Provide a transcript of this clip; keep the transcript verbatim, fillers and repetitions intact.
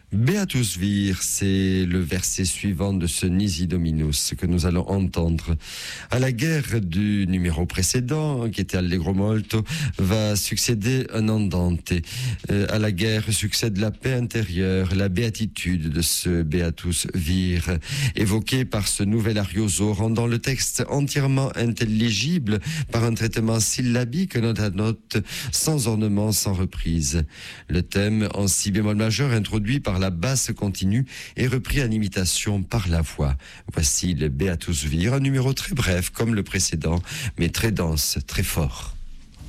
Beatus vir, c'est le verset suivant de ce Nisi Dominus que nous allons entendre. À la guerre du numéro précédent, qui était Allegro Molto, va succéder un Andante. Euh, à la guerre succède la paix intérieure, la béatitude de ce Beatus vir, évoqué par ce nouvel arioso, rendant le texte entièrement intelligible par un traitement syllabique note à note, sans ornement, sans reprise. Le thème en si bémol majeur, introduit par la basse continue et repris en imitation par la voix. Voici le Beatus vir, un numéro très bref comme le précédent, mais très dense, très fort.